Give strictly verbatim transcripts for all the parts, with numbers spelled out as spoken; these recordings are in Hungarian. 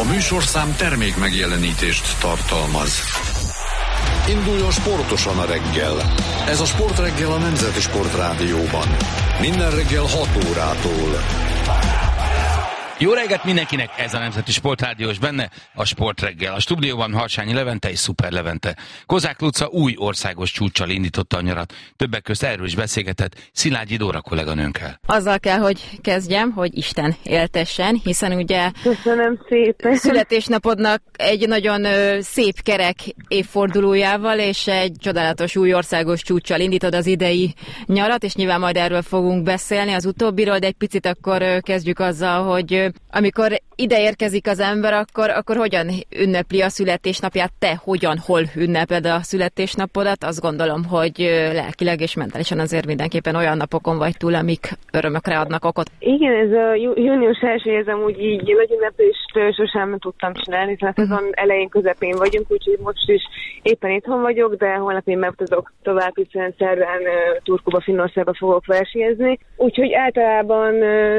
A műsorszám termék megjelenítést tartalmaz. Induljon sportosan a reggel. Ez a Sportreggel a Nemzeti Sportrádióban. Minden reggel hat órától. Jó reggelt mindenkinek, ez a Nemzeti Sportrádió, és benne a Sportreggel. A stúdióban Harsányi Levente és Szuper Levente. Kozák Luca új országos csúccsal indította a nyarat. Többek közt erről is beszélgetett Szilágyi Dóra kolléganőnkkel. Azzal kell, hogy kezdjem, hogy Isten éltessen, hiszen ugye köszönöm szépen. Születésnapodnak egy nagyon ö, szép kerek évfordulójával, és egy csodálatos új országos csúccsal indítod az idei nyarat, és nyilván majd erről fogunk beszélni az utóbbiról, de egy picit akkor ö, kezdjük azzal, hogy ö, amikor ide érkezik az ember, akkor, akkor hogyan ünnepli a születésnapját? Te hogyan, hol ünneped a születésnapodat? Azt gondolom, hogy lelkileg és mentálisan azért mindenképpen olyan napokon vagy túl, amik örömökre adnak okot. Igen, ez a június első, ez amúgy így nagy ünnepést sosem tudtam csinálni, tehát uh-huh. azon elején közepén vagyunk, úgyhogy most is éppen itthon vagyok, de holnap én megutazok tovább, hiszen szerdán Turkuba, Finnországba fogok versenyezni. Úgyhogy általában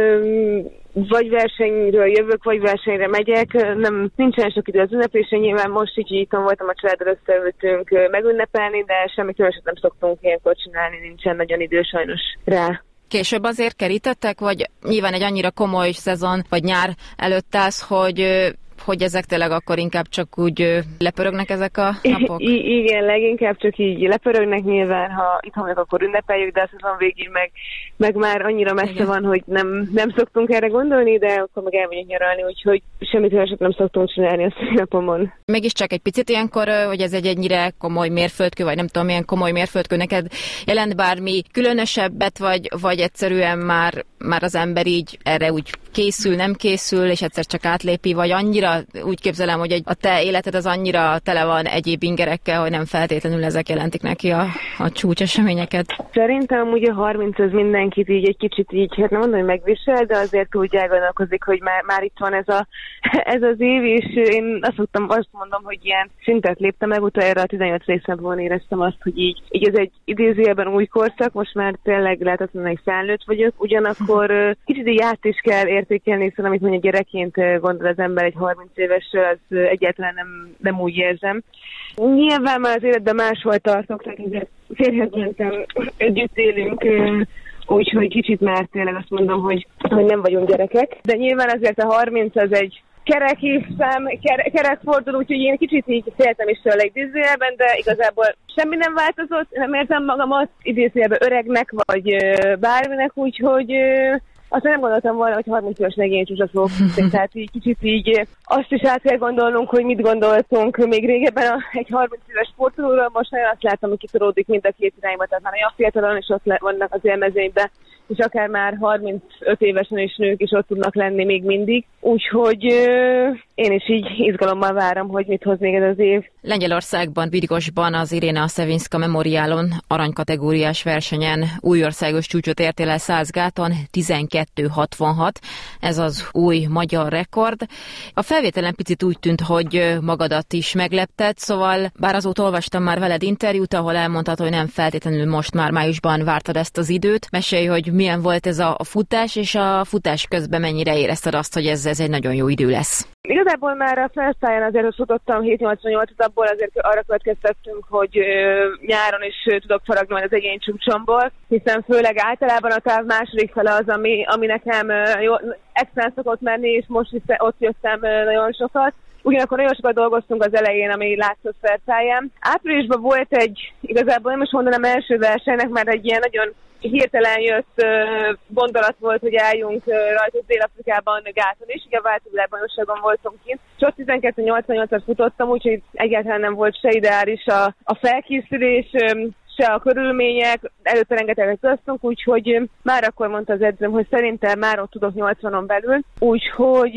vagy versenyről jövök, vagy versenyre megyek. Nem, nincsen sok idő az ünnepésre, nyilván most így itthon voltam, a családdal összeültünk megünnepelni, de semmi különöset nem szoktunk ilyenkor csinálni, nincsen nagyon idő sajnos rá. Később azért kerítettek, vagy nyilván egy annyira komoly szezon, vagy nyár előtt állsz, hogy... hogy ezek tényleg akkor inkább csak úgy lepörögnek ezek a napok? I- igen, leginkább csak így lepörögnek, nyilván, ha itthon meg akkor ünnepeljük, de a szezon végén meg, meg már annyira messze igen. van, hogy nem, nem szoktunk erre gondolni, de akkor meg elmegyünk nyaralni, úgyhogy semmit olyasat nem szoktunk csinálni a színapomon. Mégiscsak egy picit ilyenkor, hogy ez egy ennyire komoly mérföldkő, vagy nem tudom, milyen komoly mérföldkő, neked jelent bármi különösebbet, vagy, vagy egyszerűen már, már az ember így erre úgy készül, nem készül, és egyszer csak átlépi, vagy annyira úgy képzelem, hogy egy, a te életed az annyira tele van egyéb ingerekkel, hogy nem feltétlenül ezek jelentik neki a, a csúcseseményeket. Szerintem ugye a harminc az mindenkit így egy kicsit így, hát nem mondom, hogy megvisel, de azért úgy elgondolkozik, hogy már, már itt van ez, a, ez az év, és én azt, mondtam, azt mondom, hogy ilyen szintet léptem meg, utána a tizennyolc részemben éreztem azt, hogy így, így ez egy idézőjelben új korszak, most már tényleg lehetetlen egy felnőtt vagyok, ugyanakkor kicsit így át is kell értékelni, hiszen amit mondja gyerekként gondol az ember egy harminc évesről, az egyáltalán nem, nem úgy érzem. Nyilván már az életben máshol tartok, tehát azért férhez mentem, együtt élünk, úgyhogy kicsit már tényleg azt mondom, hogy, hogy nem vagyunk gyerekek. De nyilván azért a harminc az egy kerek évszám, kerek fordul, úgyhogy én kicsit így féltem is tőle idézőjelben, de igazából semmi nem változott, nem érzem magamat idézőjelben öregnek, vagy bárminek, úgyhogy aztán nem gondoltam volna, hogy harminc éves negény csúcsot fogok futni, tehát így kicsit így azt is át kell gondolnunk, hogy mit gondoltunk még régebben a, egy harminc éves sportolóról, most nagyon azt látom, hogy kitoródik mind a két irányba, tehát már olyan fiatalon is ott vannak az élmezőnyben, és akár már harmincöt évesen is nők is ott tudnak lenni még mindig. Úgyhogy euh, én is így izgalommal várom, hogy mit hoz még ez az év. Lengyelországban, Bydgoszcban az Irina Szevinszka Memoriálon aranykategóriás versenyen új országos csúcsot értél el száz gáton, tizenkettő hatvanhat. Ez az új magyar rekord. A felvételen picit úgy tűnt, hogy magadat is meglepted, szóval bár azóta olvastam már veled interjút, ahol elmondtad, hogy nem feltétlenül most már májusban vártad ezt az időt. Mesélj, hogy milyen volt ez a futás, és a futás közben mennyire érezted azt, hogy ez, ez egy nagyon jó idő lesz? Igazából már a felszállján azért futottam hét nyolcvannyolcat, abból azért arra következtettünk, hogy ö, nyáron is ö, tudok faragni majd az egyéni csúcsomból, hiszen főleg általában a táv második fele az, ami, ami nekem ö, jó, extrán szokott menni, és most is ott jöttem ö, nagyon sokat. Ugyanakkor nagyon sokat dolgoztunk az elején, ami látszott Versailles-en. Áprilisban volt egy, igazából nem is mondanám első versenynek, mert egy ilyen nagyon hirtelen jött uh, gondolat volt, hogy álljunk uh, rajta Dél-Afrikában gáton is, igen, váltóvilágbajnokságon voltunk kint. És ott tizenkettő nyolcvannyolcat futottam, úgyhogy egyáltalán nem volt se ideális a, a felkészülés, um, se a körülmények, előtte rengeteget köztünk, úgyhogy már akkor mondta az edzőm, hogy szerintem már ott tudok nyolcvanon belül, úgyhogy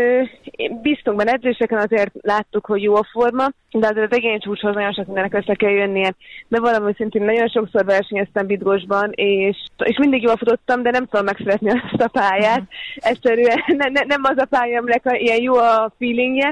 bíztunk benne edzéseken, azért láttuk, hogy jó a forma, de azért az egény csúcshoz nagyon sok mindenek össze kell jönnie. De valami szintén nagyon sokszor versenyeztem Bydgoszcban, és, és mindig jól futottam, de nem tudom megszeretni azt a pályát. Egyszerűen ne, ne, nem az a pálya, aminek ilyen jó a feelingje.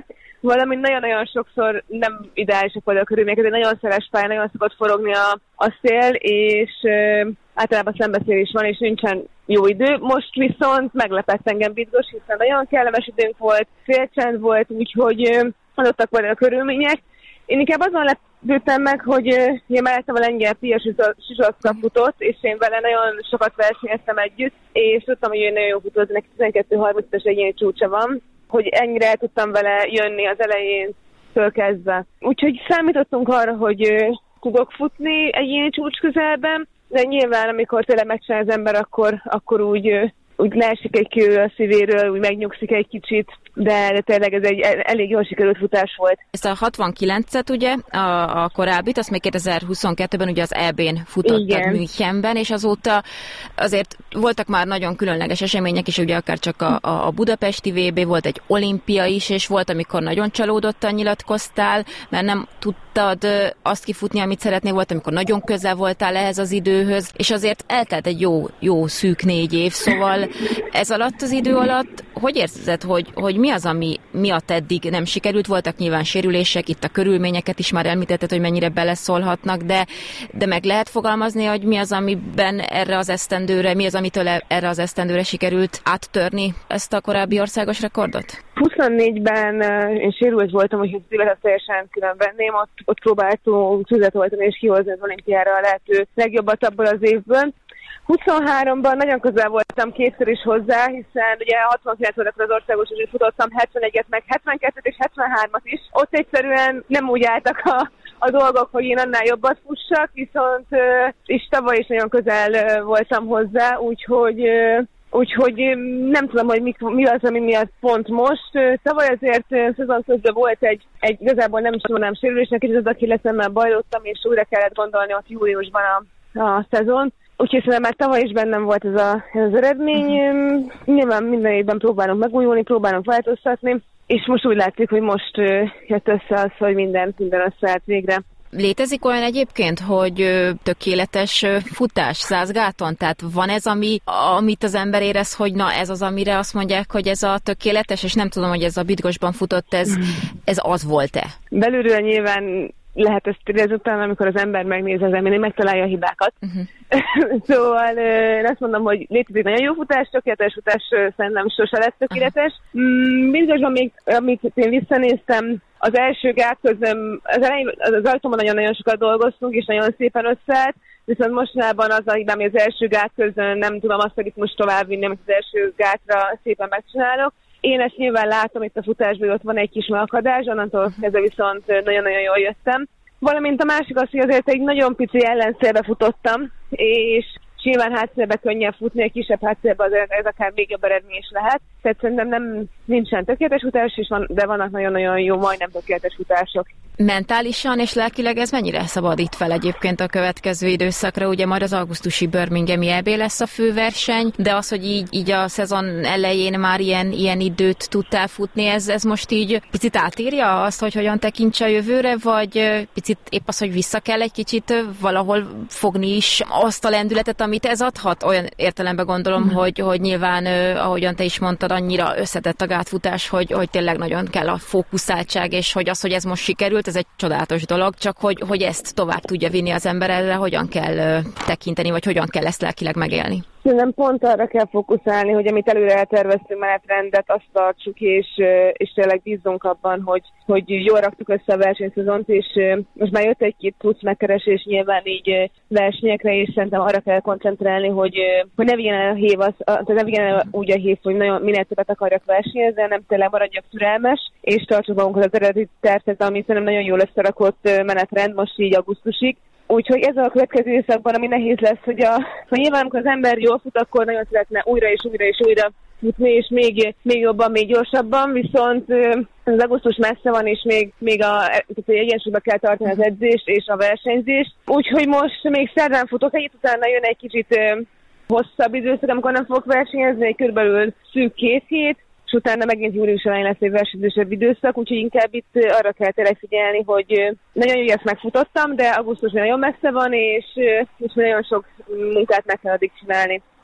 valamint nagyon-nagyon sokszor nem ideálisak voltak a körülmények, ez egy nagyon szeles pálya, nagyon szokott forogni a, a szél, és uh, általában szembeszél is van, és nincsen jó idő. Most viszont meglepett engem Bydgoszch, hiszen nagyon kellemes időnk volt, félcsend volt, úgyhogy uh, adottak volna a körülmények. Én inkább azon lepődtem meg, hogy uh, én mellettem a lengyel Pia Zsuzsovszka futott, és én vele nagyon sokat versenyeztem együtt, és tudtam, hogy ő nagyon jó futott, neki tizenkettő harmincas egyéni csúcsa van, hogy ennyire el tudtam vele jönni az elején kezdve. Úgyhogy számítottunk arra, hogy uh, tudok futni egyéni csúcs közelben, de nyilván, amikor tényleg megcsinál az ember, akkor, akkor úgy, uh, úgy leesik egy kő a szívéről, úgy megnyugszik egy kicsit, de, de tényleg ez egy elég jól sikerült futás volt. Ezt a hatvankilencet ugye, a, a korábbit, azt még kétezer-huszonkettőben ugye az é bén futottad Münchenben, és azóta azért voltak már nagyon különleges események is, ugye akár csak a, a budapesti vé bé, volt egy olimpia is, és volt, amikor nagyon csalódottan nyilatkoztál, mert nem tudtad azt kifutni, amit szeretnél, volt, amikor nagyon közel voltál ehhez az időhöz, és azért eltelt egy jó, jó szűk négy év, szóval ez alatt az idő alatt, hogy érzed, hogy, hogy mi az, ami miatt eddig nem sikerült? Voltak nyilván sérülések, itt a körülményeket is már említetted, hogy mennyire beleszólhatnak, de, de meg lehet fogalmazni, hogy mi az, amiben erre az esztendőre, mi az, amitől erre az esztendőre sikerült áttörni ezt a korábbi országos rekordot? huszonnégyben én sérült voltam, hogy az évet teljesen külön venném, ott, ott próbáltunk tüzetoltani és kihozni az olimpiára a lehető legjobbat abból az évből. huszonháromban nagyon közel voltam kétszer is hozzá, hiszen ugye hatvankilenc volt az országos, és futottam hetvenegyet, meg hetvenkettőt és hetvenhármat is. Ott egyszerűen nem úgy álltak a, a dolgok, hogy én annál jobbat fussak, viszont uh, és tavaly is nagyon közel uh, voltam hozzá, úgyhogy, uh, úgyhogy nem tudom, hogy mi, mi az, ami miatt pont most. Uh, tavaly azért uh, szezon közben volt egy, egy igazából nem is mondanám sérülésnek, és az akilleszemmel bajlottam, és újra kellett gondolni ott júliusban a, a szezon. Úgyhogy szerintem már tavaly is bennem volt ez, a, ez az eredmény. Uh-huh. Nyilván minden évben próbálunk megújulni, próbálunk változtatni, és most úgy látszik, hogy most uh, jött össze az, hogy minden, minden összeállt végre. Létezik olyan egyébként, hogy tökéletes futás százgáton? Tehát van ez, ami, amit az ember érez, hogy na ez az, amire azt mondják, hogy ez a tökéletes, és nem tudom, hogy ez a Bydgoszchban futott, ez, ez az volt-e? Belülről nyilván lehet ezt érezni utána, amikor az ember megnéz az embert, megtalálja a hibákat. Uh-huh. Szóval én azt mondom, hogy létezik nagyon jó futás, tökéletes futás szerintem sose lesz tökéletes. Uh-huh. Bydgoszchban még, amit én visszanéztem, az első gát közben, az elején az ajtóban nagyon-nagyon sokat dolgoztunk, és nagyon szépen összeállt, viszont mostanában az a hibám, hogy az első gát közben nem tudom azt, hogy itt most továbbvinni, amit az első gátra szépen megcsinálok. Én ezt nyilván látom itt a futásban, hogy ott van egy kis megakadás, onnantól kezdve viszont nagyon-nagyon jól jöttem. Valamint a másik az, hogy azért egy nagyon pici ellenszélbe futottam, és nyilván hátszélbe könnyebb futni, egy kisebb hátszélbe azért ez akár még jobb eredmény is lehet. Tehát szerintem nem nincsen tökéletes futás, és van, de vannak nagyon-nagyon jó, majdnem tökéletes futások. Mentálisan és lelkileg ez mennyire szabadít fel egyébként a következő időszakra? Ugye majd az augusztusi Birminghami é bé lesz a főverseny, de az, hogy így, így a szezon elején már ilyen, ilyen időt tudtál futni, ez, ez most így picit átírja azt, hogy hogyan tekints a jövőre, vagy picit épp az, hogy vissza kell egy kicsit valahol fogni is azt a lendületet, amit ez adhat? Olyan értelemben gondolom, mm. hogy, hogy nyilván, ahogyan te is mondtad, annyira összetett a gátfutás, hogy, hogy tényleg nagyon kell a fókuszáltság, és hogy az, hogy ez most sikerült, ez egy csodálatos dolog, csak hogy, hogy ezt tovább tudja vinni az ember, erre hogyan kell tekinteni, vagy hogyan kell ezt lelkileg megélni. Nem pont arra kell fókuszálni, hogy amit előre elterveztünk menetrendet, azt tartsuk, és, és tényleg bízzunk abban, hogy, hogy jól raktuk össze a versenyszezont, és most már jött egy-két plusz megkeresés nyilván így versenyekre, és szerintem arra kell koncentrálni, hogy, hogy ne vigyen el a hív, az, tehát ne vigyen el úgy a hív, hogy nagyon minél többet akarjak versenyezni, hanem tényleg maradjak türelmes, és tartsuk magunkat az eredeti tervhez, ami szerintem nagyon jól összerakott menetrend most így augusztusig. Úgyhogy ez a következő évszakban, ami nehéz lesz, hogy, a, hogy nyilván amikor az ember jól fut, akkor nagyon szeretne újra és újra és újra futni, és még, még jobban, még gyorsabban, viszont az augusztus messze van, és még, még a, egyensúlyba kell tartani az edzést és a versenyzést. Úgyhogy most még szerdán futok egyet, utána jön egy kicsit hosszabb időszak, amikor nem fogok versenyezni, körülbelül szűk két hét, és utána megint július elején lesz egy versenyzősebb időszak, úgyhogy inkább itt arra kell tényleg figyelni, hogy nagyon jó, hogy ezt megfutottam, de augusztus nagyon messze van, és, és nagyon sok munkát meg kell addig csinálni.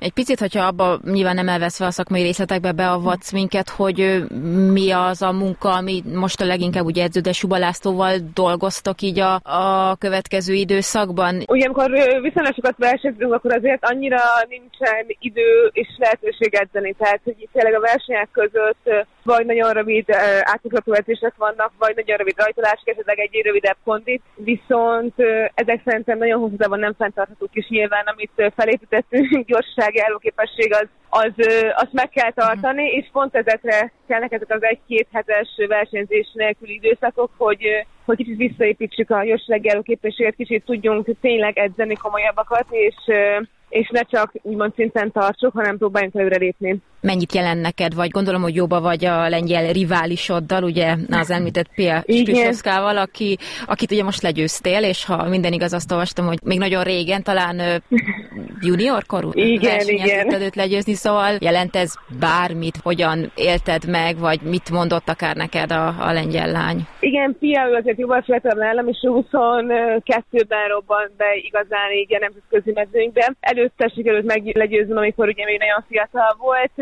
Egy picit, hogyha abba nyilván nem elveszve a szakmai részletekbe beavatsz minket, hogy mi az a munka, ami most a leginkább ugye Edző de Suba Lászlóval dolgoztok így a, a következő időszakban? Ugye, amikor viszonylag sokat versenyzünk, akkor azért annyira nincsen idő és lehetőség edzeni. Tehát, hogy tényleg a versenyek között vagy nagyon rövid átugrató edzések vannak, vagy nagyon rövid rajtolások, esetleg egy rövidebb kondit. Viszont ezek szerintem nagyon hosszú távon nem fenntarthatók, és nyilván, amit felépítettünk, gyorsasági állóképesség, az, az, azt meg kell tartani, és pont ezekre kellnek ezek az egy-két hetes versenyzés nélküli időszakok, hogy, hogy kicsit visszaépítsük a gyorsasági állóképességet, kicsit tudjunk tényleg edzeni komolyabbakat, és és ne csak úgymond szinten tartsuk, hanem próbáljunk előre lépni. Mennyit jelent neked, vagy gondolom, hogy jóba vagy a lengyel riválisoddal, ugye az említett Pia Spiszkával, aki, akit ugye most legyőztél, és ha minden igaz, azt olvastam, hogy még nagyon régen, talán junior korú versenyen tudtad őt legyőzni, szóval jelent ez bármit, hogyan élted meg, vagy mit mondott akár neked a, a lengyel lány? Igen, Pia, ő azért jóval fiatalabb nálam, és huszonkettőben robbant be igazán így a nemzetközi mezőnybe. Előtte sikerült meglegyőzni, amikor ugye még nagyon fiatal volt,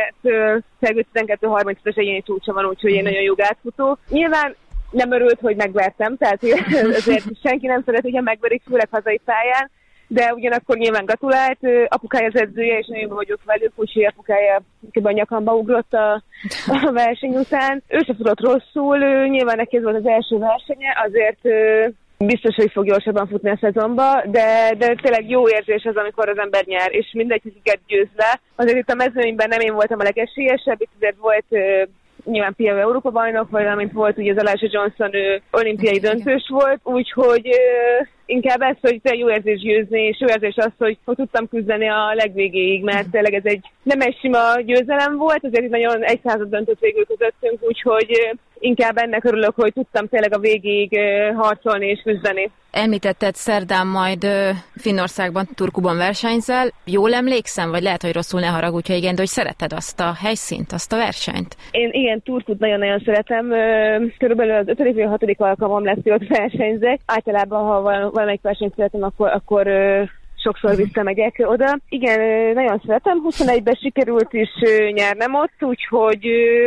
azért tizenkettő harmincas egyéni csúcsa van, úgyhogy én nagyon jó gátfutó. Nyilván nem örült, hogy megvertem, tehát azért senki nem szeret, hogyha megverik, főleg hazai pályán, de ugyanakkor nyilván gratulált, apukája az edzője, és nagyon vagyok velük, úgyhogy apukája a nyakamba ugrott a, a verseny után. Ő se futott rosszul, nyilván neki ez volt az első versenye, azért biztos, hogy fog gyorsabban futni a szezonba, de, de tényleg jó érzés az, amikor az ember nyer, és mindegy, hogy kiket győz le. Azért itt a mezőnyben nem én voltam a legesélyesebb, itt azért volt uh, nyilván Pia Európa bajnok, vagy amint volt ugye az Elijah Johnson, ő olimpiai döntős volt, úgyhogy uh, inkább ez, hogy tényleg jó érzés győzni, és jó érzés az, hogy, hogy tudtam küzdeni a legvégéig, mert tényleg ez egy nem egy sima győzelem volt, azért itt nagyon egy század döntött végül közöttünk, úgyhogy uh, inkább ennek örülök, hogy tudtam tényleg a végéig harcolni és küzdeni. Említetted, szerdán majd Finnországban, Turkuban versenyzel. Jól emlékszem, vagy lehet, hogy rosszul, ne haragudj, ha igen, de hogy szereted azt a helyszínt, azt a versenyt? Én igen, Turkut nagyon-nagyon szeretem. Körülbelül az ötödik vagy hatodik alkalmam lesz, hogy ott versenyzek. Általában, ha valamelyik versenyt szeretem, akkor, akkor sokszor visszamegyek oda. Igen, nagyon szeretem. huszonegyben sikerült is nyernem ott, úgyhogy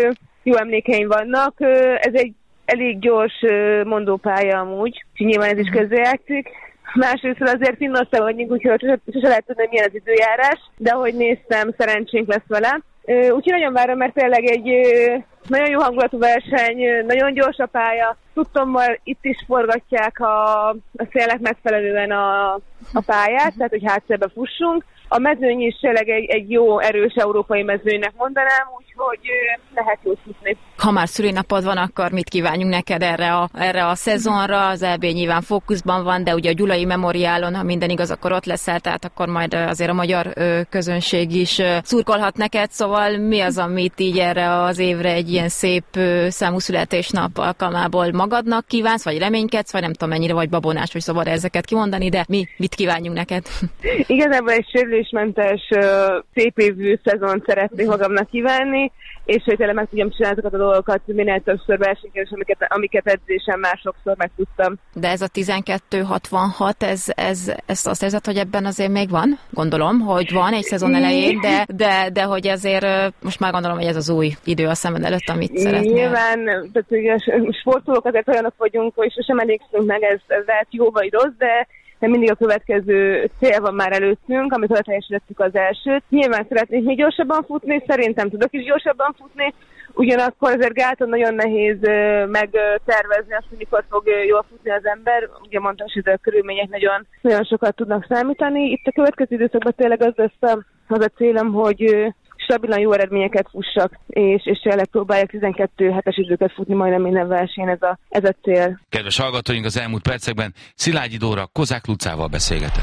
jó emlékeim vannak. Ez egy elég gyors mondópálya amúgy, úgyhogy nyilván ez is közrejátszik. Másrészt azért Finnország vagyunk, úgyhogy sose lehet tudni, hogy milyen az időjárás, de ahogy néztem, szerencsénk lesz vele. Úgyhogy nagyon várom, mert tényleg egy nagyon jó hangulatú verseny, nagyon gyors a pálya. Tudtommal itt is forgatják a, a szélnek megfelelően a, a pályát, tehát hogy hátszélbe fussunk. A mezőny is tényleg egy, egy jó, erős európai mezőnynek mondanám, úgyhogy lehet jól futni. Ha már szülinapod van, akkor mit kívánjunk neked erre a, erre a szezonra? Az é bé nyilván fókuszban van, de ugye a Gyulai Memoriálon, ha minden igaz, akkor ott leszel, tehát akkor majd azért a magyar közönség is szurkolhat neked, szóval mi az, amit így erre az évre egy ilyen szép számú születésnap alkalmából magadnak kívánsz, vagy reménykedsz, vagy nem tudom mennyire vagy babonás, vagy szabad ezeket kimondani, de mi mit kívánjunk neked? Igazából egy sérülésmentes, szép évű szezont szeretnék magamnak kívánni, és hogy tényleg meg tudjam csinálni azokat a dolgokat minél többször versenyként, és amiket, amiket edzésen már sokszor meg tudtam. De ez a tizenkettő hatvanhat, ez, ez, ezt azt érzed, hogy ebben azért még van? Gondolom, hogy van egy szezon elején, de, de, de hogy azért most már gondolom, hogy ez az új idő a szemed előtt, amit szeretnél. Nyilván, tehát ugye sportolók azért olyanok vagyunk, hogy sosem elégszünk meg, ez, ez lehet jó vagy rossz, de de mindig a következő cél van már előttünk, amikor teljesítettük az elsőt. Nyilván szeretnék még gyorsabban futni, szerintem tudok is gyorsabban futni, ugyanakkor azért gáton nagyon nehéz megtervezni azt, hogy mikor fog jól futni az ember. Ugye mondtam, hogy a körülmények nagyon, nagyon sokat tudnak számítani. Itt a következő időszakban tényleg az lesz az a célom, hogy stabilan jó eredményeket fussak, és, és tényleg próbálják tizenkettő hetes időket futni majdnem minden versenyen, ez a, ez a cél. Kedves hallgatóink, az elmúlt percekben Szilágyi Dóra Kozák Lucával beszélgetett.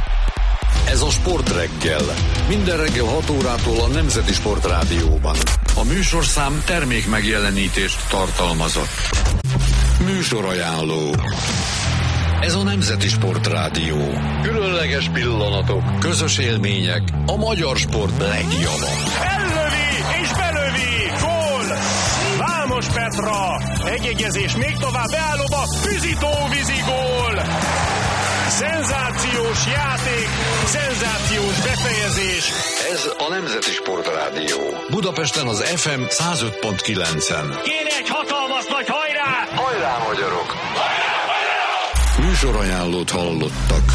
Ez a Sport Reggel. Minden reggel hat órától a Nemzeti Sportrádióban. A műsorszám termék megjelenítést tartalmazott. Műsorajánló. Ez a Nemzeti Sportrádió. Különleges pillanatok, közös élmények, a magyar sport legjobb. Ellövi és belövi! Gól! Vámos Petra! Egyegyezés még tovább beállóba, Füzitó vízigól! Szenzációs játék, szenzációs befejezés. Ez a Nemzeti Sportrádió. Budapesten az ef em száz öt pont kilencen. Kéne egy hatalmas nagy hajrá! Hajrá, magyarok! Hajrá, hajrá! Műsorajánlót hallottak.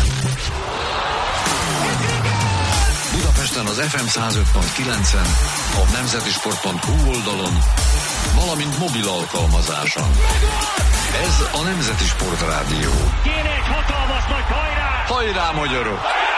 Budapesten az ef em száz öt pont kilencen, a nemzetisport pont hu oldalon, valamint mobil alkalmazáson. Ez a Nemzeti Sportrádió. Kéne egy hatalmas nagy hajrá! Hajrá, magyarok!